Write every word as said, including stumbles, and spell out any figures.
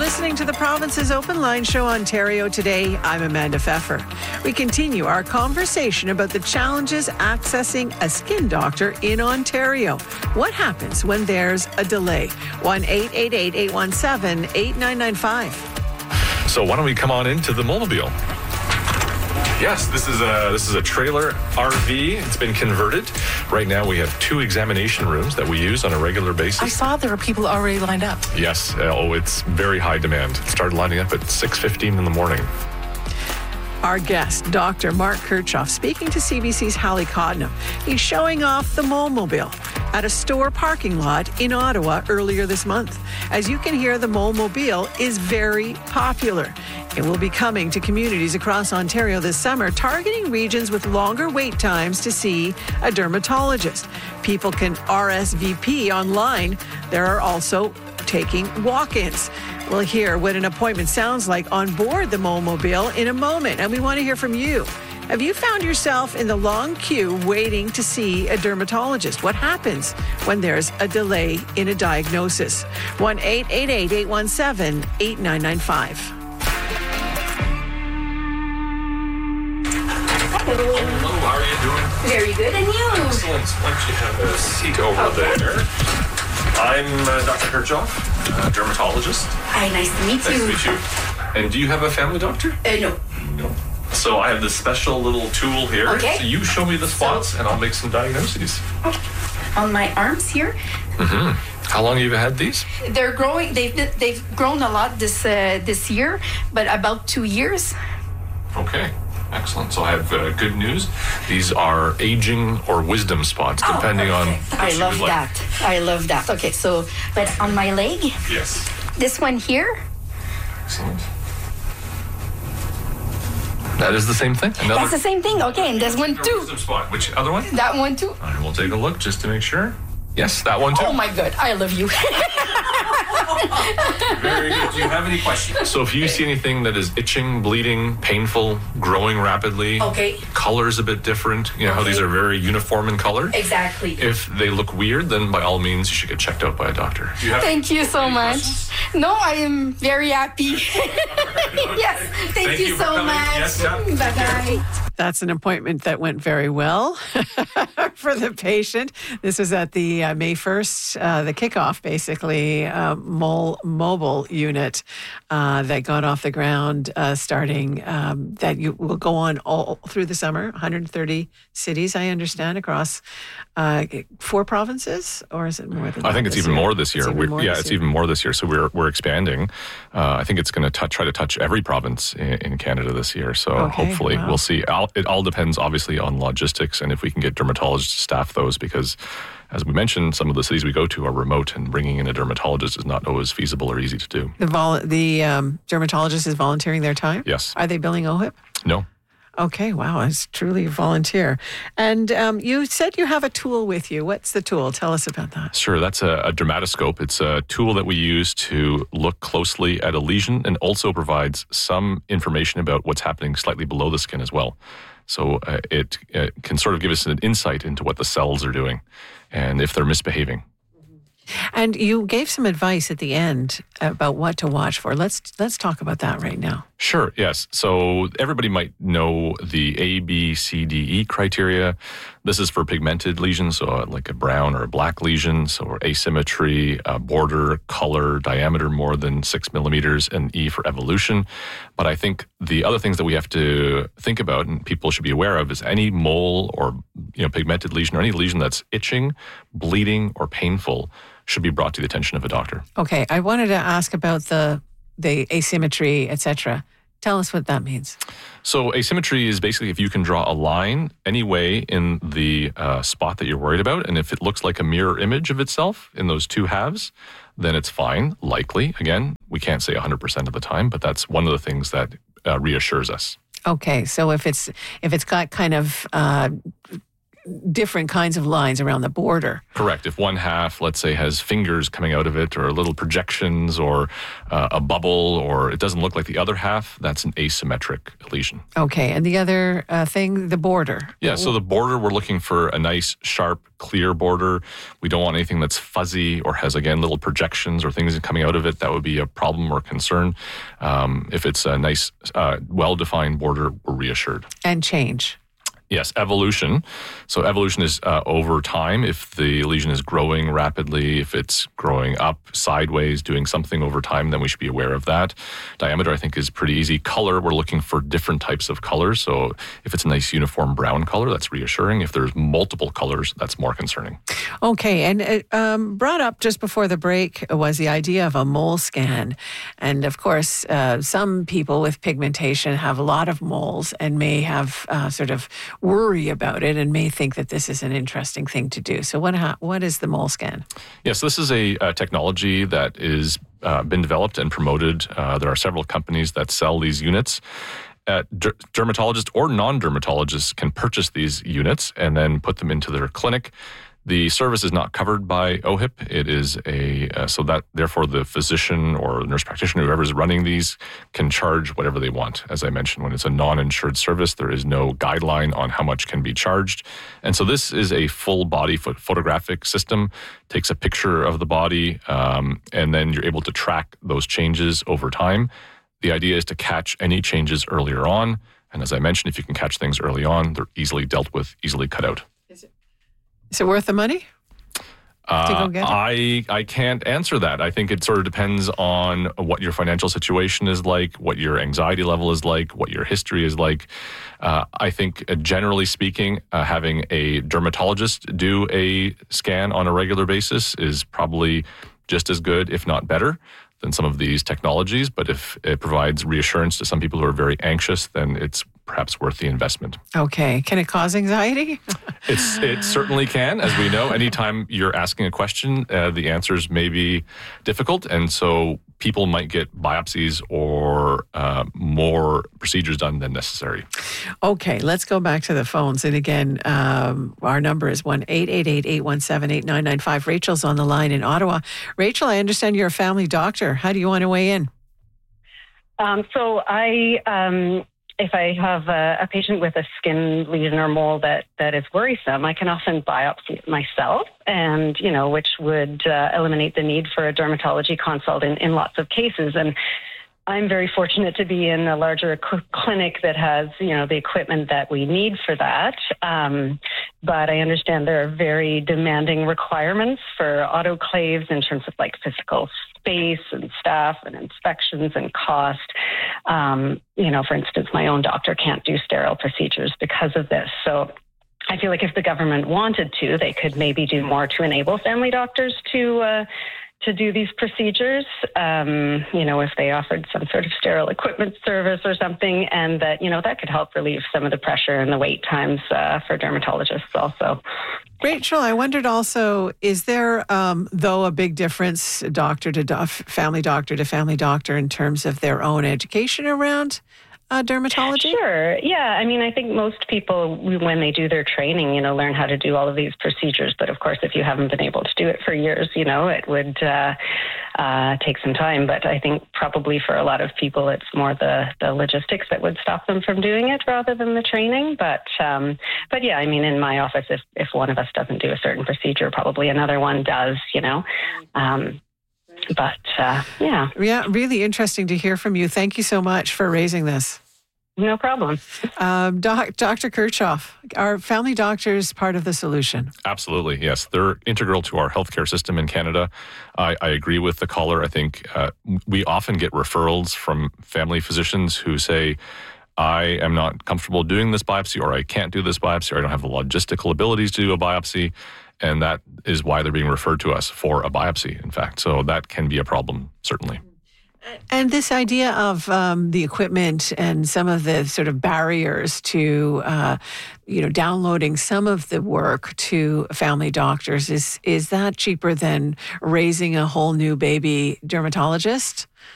listening to the Province's Open Line Show, Ontario Today. I'm Amanda Pfeffer. We continue our conversation about the challenges accessing a skin doctor in Ontario. What happens when there's a delay? one eight eight eight, eight one seven, eight nine nine five. So why don't we come on into the Mobile? Yes, this is a this is a trailer R V. It's been converted. Right now we have two examination rooms that we use on a regular basis. I saw there were people already lined up. Yes. Oh, it's very high demand. It started lining up at six fifteen in the morning. Our guest, Doctor Mark Kirchhoff, speaking to C B C's Hallie Cotnam. He's showing off the Mole-mobile at a store parking lot in Ottawa earlier this month. As you can hear, the Mole-mobile is very popular. It will be coming to communities across Ontario this summer, targeting regions with longer wait times to see a dermatologist. People can R S V P online. There are also taking walk-ins. We'll hear what an appointment sounds like on board the Mole-mobile in a moment, and we want to hear from you. Have you found yourself in the long queue waiting to see a dermatologist? What happens when there's a delay in a diagnosis? one eight eight eight, eight one seven, eight nine nine five. Hello, how are you doing? Very good, and you? Excellent. Why don't you have a seat over Okay. there? I'm uh, Doctor Kirchhoff, a dermatologist. Hi, nice to meet Nice you. to meet you. And do you have a family doctor? Uh, no. No. So I have this special little tool here. Okay. So you show me the spots and I'll make some diagnoses. On my arms here, Mm-hmm. How long have you had these? they're growing. They've they've grown a lot this uh, this year, but about two years. Okay. Excellent. So I have uh, good news. These are aging or wisdom spots, depending on perfect. what I you love would like. that. I love that. Okay, so but on my leg, Yes. this one here, Excellent. That is the same thing? Another that's the same thing. Okay, and this one another too. wisdom spot. Which other one? That one too. I will take a look just to make sure. Yes, that one too. Oh my God, I love you. Very good. Do you have any questions? So if you see anything that is itching, bleeding, painful, growing rapidly, Okay. color's a bit different, you know how Okay. these are very uniform in color. Exactly. If they look weird, then by all means you should get checked out by a doctor. Do you have Thank you so any much. questions? No, I am very happy. Yes, thank, Thank you, you for so coming. much. Yes, yeah. Bye bye. That's an appointment that went very well for the patient. This was at the uh, May first, uh, the kickoff, basically, uh, Mole Mobile unit uh, that got off the ground uh, starting, um, that you will go on all through the summer, one hundred thirty cities, I understand, across uh, four provinces, or is it more than that? I think it's this even year? more this year. It's even We're- more yeah, this it's year. even more this year. So we're we're expanding. Uh, I think it's going to try to touch every province in, in Canada this year. So Okay, hopefully wow. we'll see. All, it all depends, obviously, on logistics and if we can get dermatologists to staff those. Because, as we mentioned, some of the cities we go to are remote, and bringing in a dermatologist is not always feasible or easy to do. The, vol- the um, dermatologist is volunteering their time? Yes. Are they billing O H I P? No. Okay, wow, it's truly a volunteer. And um, you said you have a tool with you. What's the tool? Tell us about that. Sure, that's a, a dermatoscope. It's a tool that we use to look closely at a lesion and also provides some information about what's happening slightly below the skin as well. So uh, it uh, can sort of give us an insight into what the cells are doing and if they're misbehaving. And you gave some advice at the end about what to watch for. Let's let's talk about that right now. Sure, yes. So everybody might know the A, B, C, D, E criteria. This is for pigmented lesions, so like a brown or a black lesion, so asymmetry, uh, border, color, diameter more than six millimeters, and E for evolution. But I think the other things that we have to think about and people should be aware of is any mole or you know pigmented lesion or any lesion that's itching, bleeding, or painful should be brought to the attention of a doctor. Okay, I wanted to ask about the the asymmetry, et cetera. Tell us what that means. So asymmetry is basically if you can draw a line any way in the uh, spot that you're worried about, and if it looks like a mirror image of itself in those two halves, then it's fine, likely. Again, we can't say one hundred percent of the time, but that's one of the things that uh, reassures us. Okay, so if it's if it's got kind of uh, different kinds of lines around the border. Correct. If one half, let's say, has fingers coming out of it or little projections or uh, a bubble, or it doesn't look like the other half, that's an asymmetric lesion. Okay. And the other uh, thing, the border. Yeah. So the border, we're looking for a nice, sharp, clear border. We don't want anything that's fuzzy or has, again, little projections or things coming out of it. That would be a problem or concern. Um, if it's a nice, uh, well-defined border, we're reassured. And change. Yes, evolution. So evolution is uh, over time. If the lesion is growing rapidly, if it's growing up, sideways, doing something over time, then we should be aware of that. Diameter, I think, is pretty easy. Color, we're looking for different types of colors. So if it's a nice uniform brown color, that's reassuring. If there's multiple colors, that's more concerning. Okay, and uh, um, brought up just before the break was the idea of a mole scan. And of course, uh, some people with pigmentation have a lot of moles and may have uh, sort of worry about it and may think that this is an interesting thing to do. So what ha- what is the mole scan? Yes, this is a, a technology that is uh, been developed and promoted. Uh, there are several companies that sell these units. Uh, der- dermatologists or non-dermatologists can purchase these units and then put them into their clinic. The service is not covered by O H I P. It is a, uh, so that therefore the physician or nurse practitioner, whoever is running these, can charge whatever they want. As I mentioned, when it's a non-insured service, there is no guideline on how much can be charged. And so this is a full body ph- photographic system, takes a picture of the body, um, and then you're able to track those changes over time. The idea is to catch any changes earlier on. And as I mentioned, if you can catch things early on, they're easily dealt with, easily cut out. Is it worth the money? Uh, to go get it? I I can't answer that. I think it sort of depends on what your financial situation is like, what your anxiety level is like, what your history is like. Uh, I think uh, generally speaking, uh, having a dermatologist do a scan on a regular basis is probably just as good, if not better, than some of these technologies. But if it provides reassurance to some people who are very anxious, then it's perhaps worth the investment. Okay. Can it cause anxiety? It's It certainly can. As we know, anytime you're asking a question, uh, the answers may be difficult. And so people might get biopsies or uh, more procedures done than necessary. Okay, let's go back to the phones. And again, um, our number is one eight eight eight, eight one seven, eight nine nine five. Rachel's on the line in Ottawa. Rachel, I understand you're a family doctor. How do you want to weigh in? Um, so I, um, if I have a, a patient with a skin lesion or mole that, that is worrisome, I can often biopsy it myself, and, you know, which would uh, eliminate the need for a dermatology consult in, in lots of cases. And I'm very fortunate to be in a larger cl- clinic that has, you know, the equipment that we need for that. Um, but I understand there are very demanding requirements for autoclaves in terms of like physical space and staff and inspections and cost. Um, you know, for instance, my own doctor can't do sterile procedures because of this. So I feel like if the government wanted to, they could maybe do more to enable family doctors to uh, to do these procedures, um, you know, if they offered some sort of sterile equipment service or something, and that, you know, that could help relieve some of the pressure and the wait times uh, for dermatologists also. Rachel, I wondered also, is there, um, though, a big difference doctor to do- family doctor to family doctor in terms of their own education around Uh, dermatology? Sure. Yeah. I mean, I think most people, when they do their training, you know, learn how to do all of these procedures. But of course, if you haven't been able to do it for years, you know, it would uh, uh, take some time. But I think probably for a lot of people, it's more the, the logistics that would stop them from doing it rather than the training. But, um, but yeah, I mean, in my office, if, if one of us doesn't do a certain procedure, probably another one does, you know. Um, But, uh, yeah. Yeah, really interesting to hear from you. Thank you so much for raising this. No problem. Um, doc, Doctor Kirchhoff, are family doctors part of the solution? Absolutely, yes. They're integral to our healthcare system in Canada. I, I agree with the caller. I think uh, we often get referrals from family physicians who say, I am not comfortable doing this biopsy, or I can't do this biopsy, or I don't have the logistical abilities to do a biopsy. And that is why they're being referred to us for a biopsy, in fact. So that can be a problem, certainly. And this idea of um, the equipment and some of the sort of barriers to, uh, you know, downloading some of the work to family doctors, is is that cheaper than raising a whole new baby dermatologist?